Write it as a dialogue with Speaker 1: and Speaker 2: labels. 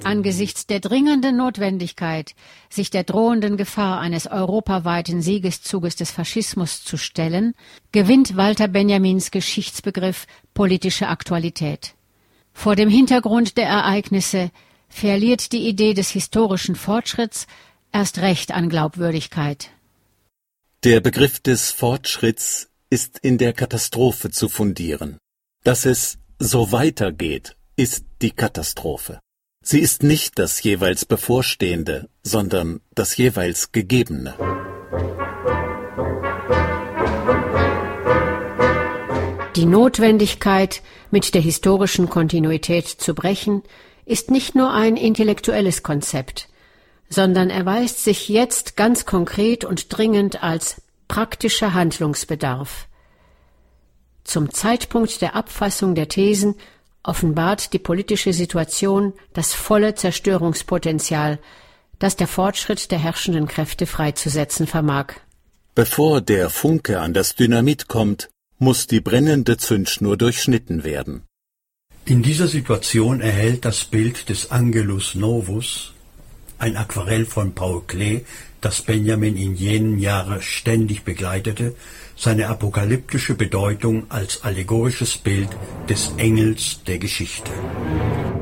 Speaker 1: Angesichts der dringenden Notwendigkeit, sich der drohenden Gefahr eines europaweiten Siegeszuges des Faschismus zu stellen, gewinnt Walter Benjamins Geschichtsbegriff politische Aktualität. Vor dem Hintergrund der Ereignisse verliert die Idee des historischen Fortschritts erst recht an Glaubwürdigkeit.
Speaker 2: Der Begriff des Fortschritts ist in der Katastrophe zu fundieren. Dass es so weitergeht, ist die Katastrophe. Sie ist nicht das jeweils Bevorstehende, sondern das jeweils Gegebene.
Speaker 1: Die Notwendigkeit, mit der historischen Kontinuität zu brechen, ist nicht nur ein intellektuelles Konzept, sondern erweist sich jetzt ganz konkret und dringend als praktischer Handlungsbedarf. Zum Zeitpunkt der Abfassung der Thesen offenbart die politische Situation das volle Zerstörungspotenzial, das der Fortschritt der herrschenden Kräfte freizusetzen vermag.
Speaker 2: Bevor der Funke an das Dynamit kommt, muss die brennende Zündschnur durchschnitten werden.
Speaker 3: In dieser Situation erhält das Bild des Angelus Novus, ein Aquarell von Paul Klee, das Benjamin in jenem Jahre ständig begleitete, seine apokalyptische Bedeutung als allegorisches Bild des Engels der Geschichte.